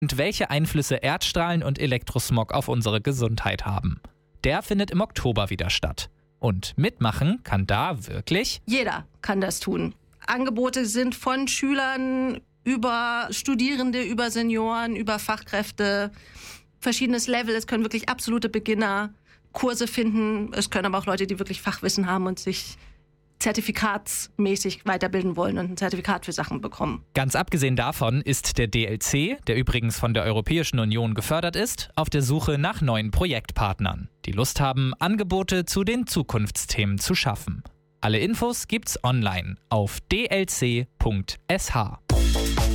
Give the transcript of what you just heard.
und welche Einflüsse Erdstrahlen und Elektrosmog auf unsere Gesundheit haben. Der findet im Oktober wieder statt. Und mitmachen kann da wirklich jeder kann das tun. Angebote sind von Schülern über Studierende, über Senioren, über Fachkräfte, verschiedenes Level. Es können wirklich absolute Beginner Kurse finden. Es können aber auch Leute, die wirklich Fachwissen haben und sich zertifikatsmäßig weiterbilden wollen und ein Zertifikat für Sachen bekommen. Ganz abgesehen davon ist der DLC, der übrigens von der Europäischen Union gefördert ist, auf der Suche nach neuen Projektpartnern, die Lust haben, Angebote zu den Zukunftsthemen zu schaffen. Alle Infos gibt's online auf dlc.sh.